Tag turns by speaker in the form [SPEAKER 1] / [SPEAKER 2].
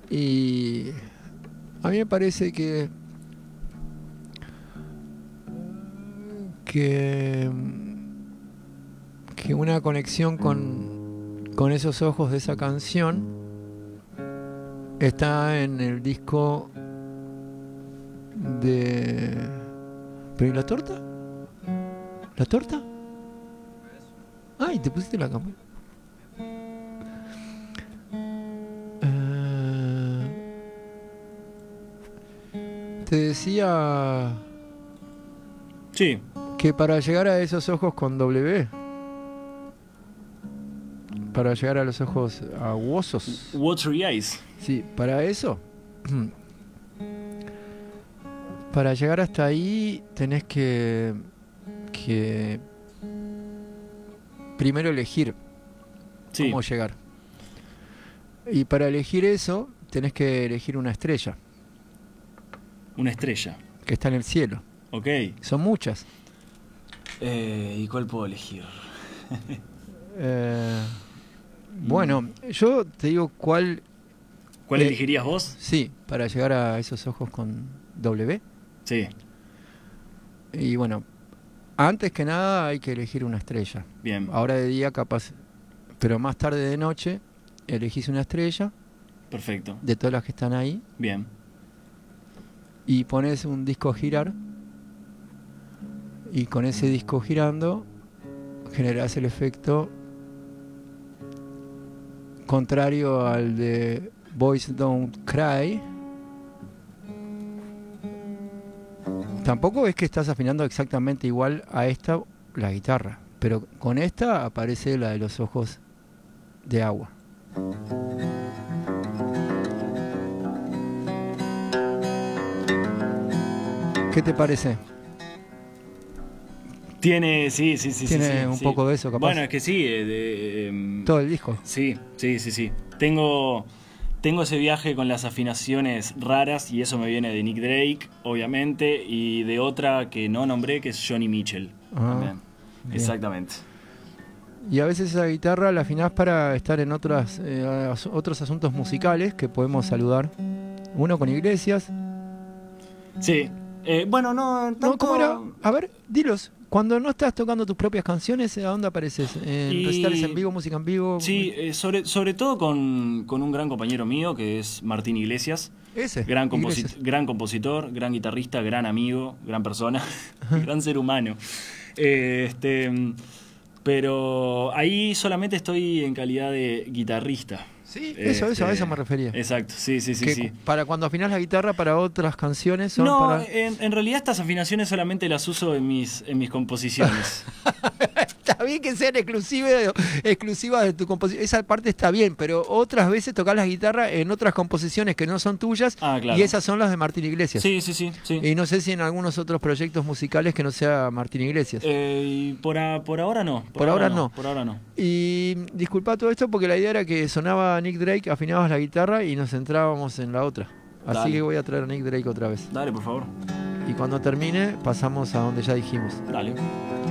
[SPEAKER 1] Y a mí me parece que una conexión con esos ojos de esa canción está en el disco de... ¿Pero y la torta? ¿La torta? Ay, te pusiste la cámara. Te decía...
[SPEAKER 2] Sí.
[SPEAKER 1] Que para llegar a esos ojos con W, para llegar a los ojos aguosos,
[SPEAKER 2] Watery Eyes.
[SPEAKER 1] sí, para eso, para llegar hasta ahí tenés que primero elegir cómo llegar. Y para elegir eso tenés que elegir una estrella.
[SPEAKER 2] Una estrella.
[SPEAKER 1] Que está en el cielo.
[SPEAKER 2] Ok.
[SPEAKER 1] Son muchas.
[SPEAKER 2] ¿Y cuál puedo elegir?
[SPEAKER 1] Bueno, yo te digo cuál...
[SPEAKER 2] ¿Cuál elegirías vos?
[SPEAKER 1] Sí, para llegar a esos ojos con W.
[SPEAKER 2] Sí.
[SPEAKER 1] Y bueno, antes que nada hay que elegir una estrella.
[SPEAKER 2] Bien.
[SPEAKER 1] Ahora de día capaz, pero más tarde de noche elegís una estrella.
[SPEAKER 2] Perfecto.
[SPEAKER 1] De todas las que están ahí.
[SPEAKER 2] Bien.
[SPEAKER 1] Y pones un disco a girar. Y con ese disco girando generás el efecto contrario al de Boys Don't Cry. Tampoco es que estás afinando exactamente igual a esta la guitarra, pero con esta aparece la de los ojos de agua. ¿Qué te parece?
[SPEAKER 2] Tiene, sí.
[SPEAKER 1] Tiene un poco de eso, capaz.
[SPEAKER 2] Bueno, es que sí.
[SPEAKER 1] Todo el disco.
[SPEAKER 2] Sí. Tengo ese viaje con las afinaciones raras y eso me viene de Nick Drake, obviamente, y de otra que no nombré, que es Johnny Mitchell. También. Exactamente.
[SPEAKER 1] Y a veces esa guitarra la afinás para estar en otros asuntos musicales que podemos saludar. Uno con Iglesias.
[SPEAKER 2] Sí. Bueno, no tanto...
[SPEAKER 1] No, ¿cómo era? A ver, dilos. Cuando no estás tocando tus propias canciones, ¿a dónde apareces? ¿En recitales en vivo, música en vivo?
[SPEAKER 2] Sí, sobre todo con un gran compañero mío que es Martín Iglesias.
[SPEAKER 1] Ese.
[SPEAKER 2] Gran compositor, gran guitarrista, gran amigo, gran persona, gran ser humano. Pero ahí solamente estoy en calidad de guitarrista.
[SPEAKER 1] Sí, a eso me refería.
[SPEAKER 2] Exacto, sí.
[SPEAKER 1] Para cuando afinás la guitarra para otras canciones son
[SPEAKER 2] no,
[SPEAKER 1] para...
[SPEAKER 2] en realidad estas afinaciones solamente las uso en mis composiciones.
[SPEAKER 1] Está bien que sean exclusivas de tu composición. Esa parte está bien, pero otras veces tocas la guitarra en otras composiciones que no son tuyas.
[SPEAKER 2] Claro.
[SPEAKER 1] Y esas son las de Martín Iglesias.
[SPEAKER 2] Sí.
[SPEAKER 1] Y no sé si en algunos otros proyectos musicales que no sea Martín Iglesias.
[SPEAKER 2] Por ahora no.
[SPEAKER 1] Por ahora no.
[SPEAKER 2] Por ahora no.
[SPEAKER 1] Y disculpa todo esto porque la idea era que sonaba Nick Drake, afinabas la guitarra y nos centrábamos en la otra. Así
[SPEAKER 2] Dale.
[SPEAKER 1] que voy a traer a Nick Drake otra vez.
[SPEAKER 2] Dale, por favor.
[SPEAKER 1] Y cuando termine, pasamos a donde ya dijimos.
[SPEAKER 2] Dale.